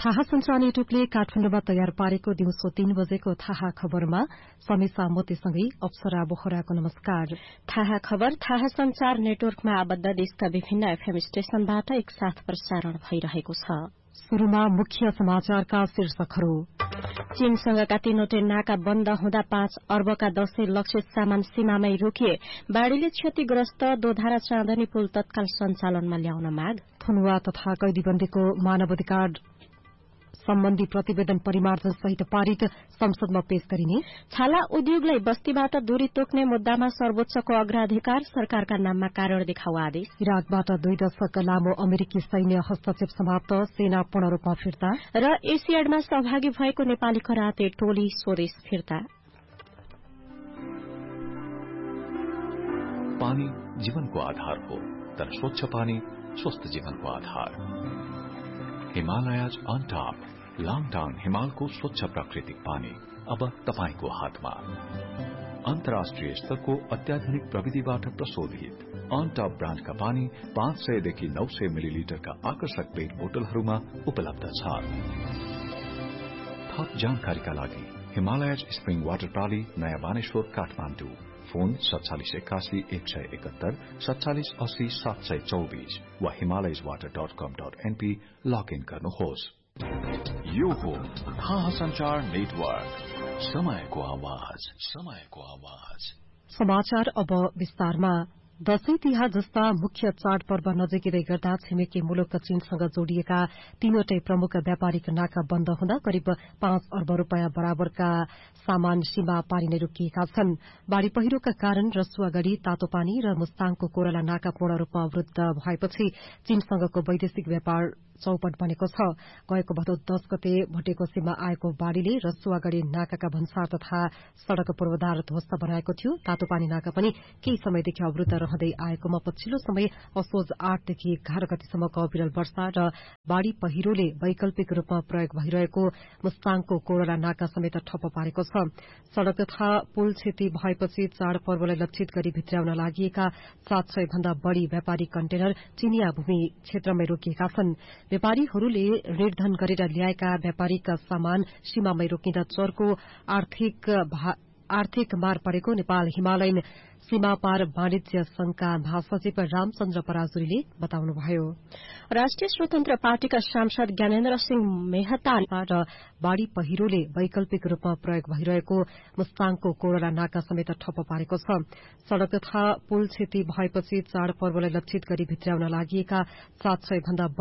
थाहा संचार नेटवर्कले काठमाडौँमा तयार पारेको दिउँसो 3 बजेको थाहा खबरमा समीसा मोतीसँगै अप्सरा बोखराको नमस्कार। थाहा खबर थाहा संचार नेटवर्कमा आबद्ध देशका विभिन्न एफएम स्टेशनबाट एकसाथ प्रसारण भइरहेको छ। शुरूमा मुख्य समाचारका शीर्षकहरू। चीनसँगका 3वटै नाका बन्द हुँदा 5 अर्बका 10 लक्षित सामान सीमामै रोकिए। बाढ़ीले क्षतिग्रस्त दोधारा चाँदनी पुल तत्काल सञ्चालनमा ल्याउन माग। थुनुवा तथा कैदीबन्दीको मानवाधिकार सम्बन्धी प्रतिवेदन परिमार्जन सहित पारित संसदमा पेश गरिने। छाला उद्योगलाई बस्तीबाट दूरी तोक्ने मुद्दामा सर्वोच्चको अग्राधिकार सरकारका नाममा कारण देखाउ आदेश। इराकबाट 2 दशक लामो अमेरिकी सैन्य हस्तक्षेप समाप्त, सेना पूर्ण रूपमा फिर्ता। र एसियाडमा सहभागी भएको नेपाली कराते टोली स्वदेश फिर्ता। पानी जीवनको आधार हो, तर स्वच्छ पानी स्वस्थ जीवनको आधार। हिमालयज अन टप, लाङटाङ हिमालको स्वच्छ प्राकृतिक पानी अब तपाईको हातमा। अन्तर्राष्ट्रिय स्तरको अत्याधुनिक प्रविधिबाट प्रशोधित अन टप ब्रान्डका पानी 500 देखि 900 मिलिलिटरका आकर्षक पेट बोतलहरूमा उपलब्ध छ। थप जानकारीका लागि हिमालयज स्प्रिङ वाटर प्रणाली, नयाँ बानेश्वर, काठमाडौँ। फोन 4781 171 4780 724 वा himalayaswater.com.np लगइन गर्नुहोस्। यो हो थाहा संचार नेटवर्क, समयको आवाज, समयको आवाज। समाचार अब विस्तारमा। दशैं तिहार जस्ता मुख्य चाडपर्व नजिकै गर्दा छिमेकी मुलुक चीनसँग जोडिएका 3वटै प्रमुख व्यापारिक नाका बन्द हुँदा करिब 5 अर्ब रूपियाँ बराबरका सामान सीमा पारी नै रोकिएका छन्। बाढ़ी पहिरोका कारण रसुवागढ़ी, तातोपानी र मुस्ताङको कोरला नाका पूर्ण रूपमा अवरूद्ध भएपछि चीनसँगको वैदेशिक व्यापार चौपट बनेको छ। गएको भदौ 10 गते भुटेकोसीमा आएको बाढ़ीले रसुवागढ़ी नाकाका भन्सार तथा सड़क पूर्वाधार ध्वस्त बनाएको थियो। तातोपानी नाका पनि केही समयदेखि अवरूद्ध रहँदै आएकोमा पछिल्लो समय असोज 8 देखि 11 गतिसम्मको अविरल वर्षा र बाढ़ी पहिरोले वैकल्पिक रूपमा प्रयोग भइरहेको मुस्ताङको कोरला नाका समेत ठप्प पारेको छ। सड़क तथा पुल क्षति भएपछि चाडपर्वलाई लक्षित गरी भित्र्याउन लागिएका 700 भन्दा बढ़ी व्यापारिक कन्टेनर चीनिया भूमि क्षेत्रमै रोकिएका छन्। व्यापारीहरूले ऋणधन गरेर ल्याएका व्यापारिक सामान सीमामै रोकिँदा चर्को आर्थिक मार परेको नेपाल हिमालयन सीमापार वाणिज्य संघका महासचिव रामचन्द्र पराजुलीले बताउनुभयो। राष्ट्रिय स्वतन्त्र पार्टीका सांसद ज्ञानेन्द्र सिंह मेहता र बाढ़ी पहिरोले वैकल्पिक रूपमा प्रयोग भइरहेको मुस्ताङको कोरला नाका समेत ठप्प पारेको छ। सड़क तथा पुल क्षति भएपछि चाडपर्वलाई लक्षित गरी भित्र्याउन लागिएका 700 भन्दा